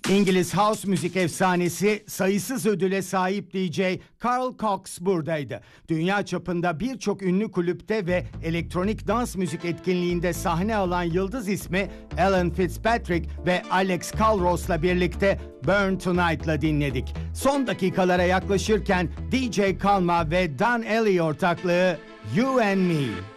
İngiliz house müzik efsanesi, sayısız ödüle sahip DJ Carl Cox buradaydı. Dünya çapında birçok ünlü kulüpte ve elektronik dans müzik etkinliğinde sahne alan yıldız ismi Alan Fitzpatrick ve Alex Calros'la birlikte Burn Tonight'la dinledik. Son dakikalara yaklaşırken DJ Kalma ve Dan Ellie ortaklığı You and Me.